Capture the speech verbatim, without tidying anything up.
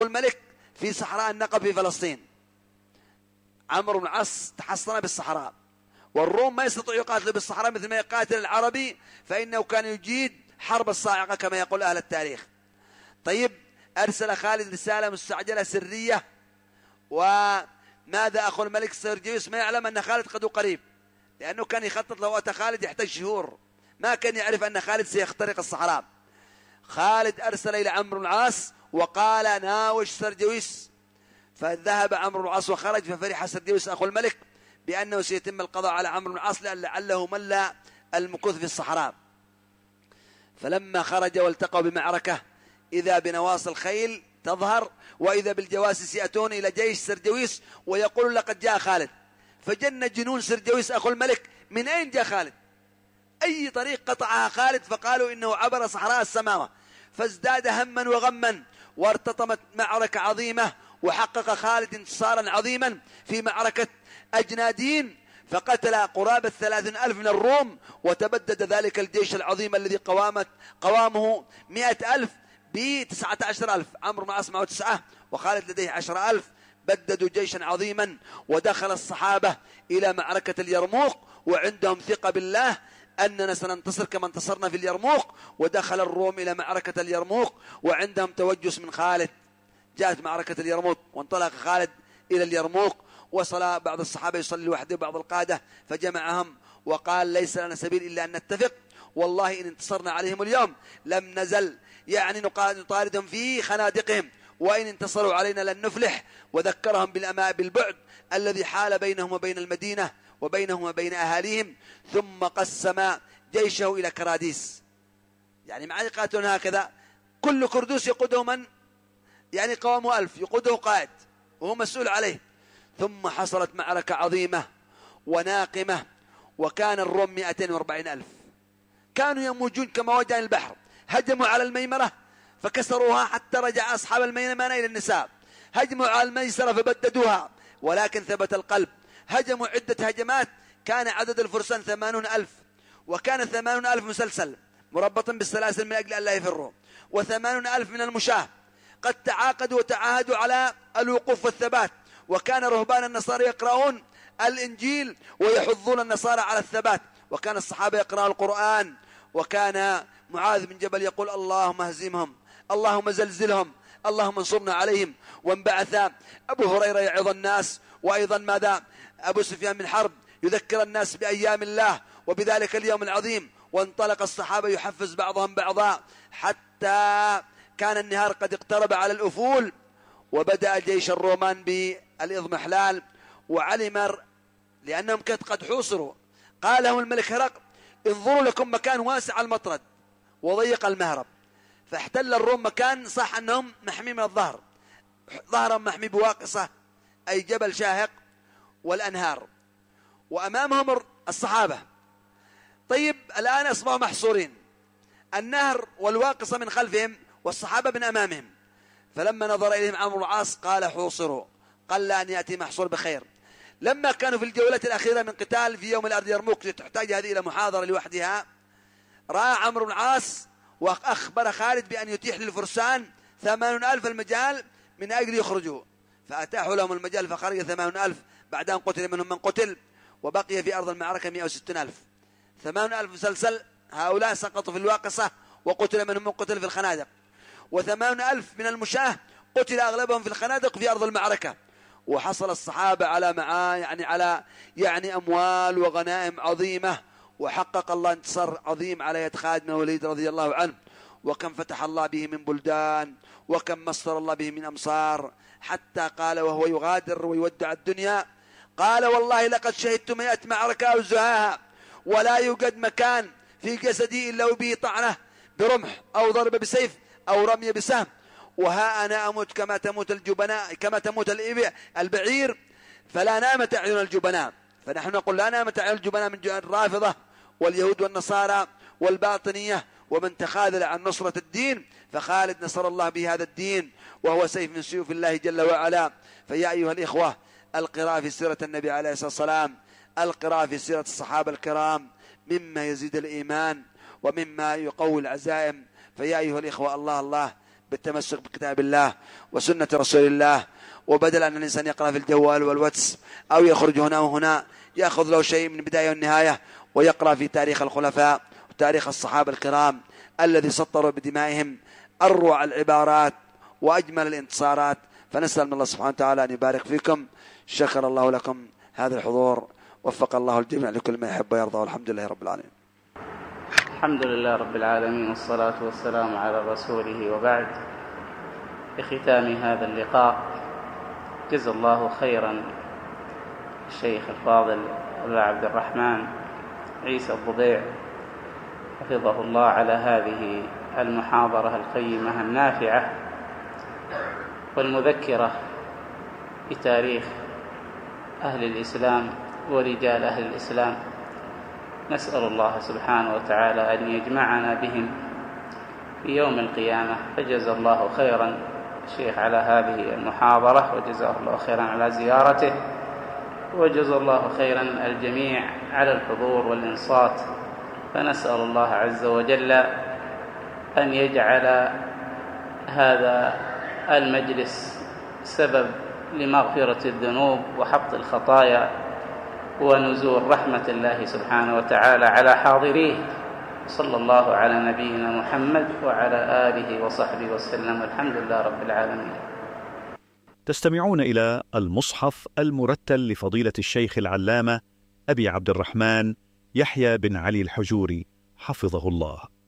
الملك في صحراء النقب في فلسطين. عمرو بن العاص تحصن بالصحراء، والروم ما يستطيع يقاتل بالصحراء مثل ما يقاتل العربي، فإنه كان يجيد حرب الصاعقة كما يقول أهل التاريخ. طيب، أرسل خالد رسالة مستعجلة سرية، وماذا أخو الملك سرجيوس ما يعلم أن خالد قد قريب، لأنه كان يخطط لو أتى خالد يحتاج شهور، ما كان يعرف أن خالد سيخترق الصحراء. خالد أرسل إلى عمرو بن العاص وقال ناوش سرجيوس، فذهب عمرو بن العاص وخرج، ففرح سرجيوس أخو الملك بأنه سيتم القضاء على عمرو بن العاص لعله مل المكوث في الصحراء. فلما خرج والتقوا بمعركة إذا بنواصي الخيل تظهر، وإذا بالجواسيس يأتون إلى جيش سرجيوس ويقول لقد جاء خالد. فجن جنون سرجيوس أخو الملك، من أين جاء خالد؟ أي طريق قطعها خالد؟ فقالوا إنه عبر صحراء السماوة. فازداد هما وغما، وارتطمت معركة عظيمة، وحقق خالد انتصارا عظيما في معركة أجنادين، فقتل قرابة ثلاثين ألف من الروم، وتبدد ذلك الجيش العظيم الذي قوامت قوامه مئة ألف بتسعة عشر ألف. عمرو بن العاص معه تسعة وخالد لديه عشر ألف، بددوا جيشا عظيما. ودخل الصحابة إلى معركة اليرموك وعندهم ثقة بالله أننا سننتصر كما انتصرنا في اليرموك، ودخل الروم إلى معركة اليرموك وعندهم توجس من خالد. جاءت معركة اليرموك وانطلق خالد إلى اليرموك، وصل بعض الصحابة يصلي لوحده وبعض القادة، فجمعهم وقال ليس لنا سبيل إلا أن نتفق، والله إن انتصرنا عليهم اليوم لم نزل يعني نطاردهم في خنادقهم، وإن انتصروا علينا لن نفلح. وذكرهم بالأماء بالبعد الذي حال بينهم وبين المدينة وبينهم وبين أهاليهم. ثم قسم جيشه إلى كراديس، يعني مع يقاتلون هكذا، كل كردوس يقوده من يعني قوامه ألف، يقوده قائد وهو مسؤول عليه. ثم حصلت معركة عظيمة وناقمة، وكان الروم مئتين وأربعين ألف، كانوا يموجون كموجان البحر. هجموا على الميمرة فكسروها حتى رجع أصحاب الميمنة إلى النساء، هجموا على الميسرة فبددوها ولكن ثبت القلب. هجموا عدة هجمات، كان عدد الفرسان ثمانون ألف، وكان ثمانون ألف مسلسل مربطا بالسلاسل من أجل أن لا يفروا، وثمانون ألف من المشاة قد تعاقدوا وتعاهدوا على الوقوف والثبات. وكان رهبان النصارى يقرؤون الإنجيل ويحضون النصارى على الثبات، وكان الصحابة يقرأون القرآن، وكان معاذ بن جبل يقول اللهم اهزمهم، اللهم زلزلهم، اللهم انصرنا عليهم. وانبعث أبو هريرة يعظ الناس، وأيضا ماذا أبو سفيان بن حرب يذكر الناس بأيام الله وبذلك اليوم العظيم. وانطلق الصحابة يحفز بعضهم بعضا حتى كان النهار قد اقترب على الأفول، وبدأ جيش الرومان بالإضمحلال. وعلم لأنهم كانت قد حوصروا، قال لهم الملك هرقل انظروا لكم مكان واسع المطرد وضيق المهرب. فاحتل الروم مكان صح أنهم محمي من الظهر، ظهرهم محمي بواقصة أي جبل شاهق والأنهار، وأمامهم الصحابة. طيب الآن أصبحوا محصورين، النهر والواقصة من خلفهم والصحابة من أمامهم. فلما نظر إليهم عمرو بن العاص قال حوصروا، قل أن يأتي محصور بخير. لما كانوا في الجولة الأخيرة من قتال في يوم الأرض يرموك تحتاج هذه إلى محاضرة لوحدها، رأى عمرو بن العاص وأخبر خالد بأن يتيح للفرسان ثمانون ألف المجال من أجل يخرجوا، فأتاحوا لهم المجال فخرج ثمانون ألف، بعدها قتل منهم من قتل، وبقي في أرض المعركة مئة وستين ألف. ثمانون ألف مسلسل هؤلاء سقطوا في الواقصة وقتل منهم من قتل في الخنادق، وثمان ألف من المشاة قتل أغلبهم في الخنادق في أرض المعركة. وحصل الصحابة على معاه يعني على يعني أموال وغنائم عظيمة، وحقق الله انتصار عظيم على يد خالد بن الوليد رضي الله عنه. وكم فتح الله به من بلدان، وكم مصر الله به من أمصار، حتى قال وهو يغادر ويودع الدنيا قال والله لقد شهدت مئة معركة أو زهاها، ولا يوجد مكان في جسدي إلا وبه طعنة برمح أو ضرب بسيف أو رمي بسهم، وها أنا أموت كما تموت الجبناء كما تموت البعير، فلا نامت أعين الجبناء. فنحن نقول لا نامت أعين الجبناء من الرافضة واليهود والنصارى والباطنية ومن تخاذل عن نصرة الدين. فخالد نصر الله بهذا الدين وهو سيف من سيوف الله جل وعلا. فيا أيها الإخوة، القراءة في سيرة النبي عليه الصلاة والسلام، القراءة في سيرة الصحابة الكرام مما يزيد الإيمان ومما يقوي العزائم. فيا أيها الإخوة، الله الله بالتمسك بكتاب الله وسنة رسول الله، وبدل أن الإنسان يقرأ في الجوال والواتس أو يخرج هنا وهنا، يأخذ له شيء من البداية والنهاية ويقرأ في تاريخ الخلفاء وتاريخ الصحابة الكرام الذي سطروا بدمائهم أروع العبارات وأجمل الانتصارات. فنسأل من الله سبحانه وتعالى أن يبارك فيكم. شكر الله لكم هذا الحضور، وفق الله الجميع لكل ما يحب ويرضى، والحمد لله رب العالمين. الحمد لله رب العالمين، والصلاة والسلام على رسوله، وبعد. بختام هذا اللقاء، جزا الله خيرا الشيخ الفاضل أبا عبد الرحمن عيسى الضبيع حفظه الله على هذه المحاضرة القيمة النافعة والمذكرة بتاريخ أهل الإسلام ورجال أهل الإسلام. نسأل الله سبحانه وتعالى أن يجمعنا بهم في يوم القيامة. فجزا الله خيرا الشيخ على هذه المحاضرة، وجزاه الله خيرا على زيارته، وجزا الله خيرا الجميع على الحضور والإنصات. فنسأل الله عز وجل أن يجعل هذا المجلس سبب لمغفرة الذنوب وحط الخطايا ونزول رحمة الله سبحانه وتعالى على حاضريه. صلى الله على نبينا محمد وعلى آله وصحبه وسلم، والحمد لله رب العالمين. تستمعون إلى المصحف المرتل لفضيلة الشيخ العلامة أبي عبد الرحمن يحيى بن علي الحجوري حفظه الله.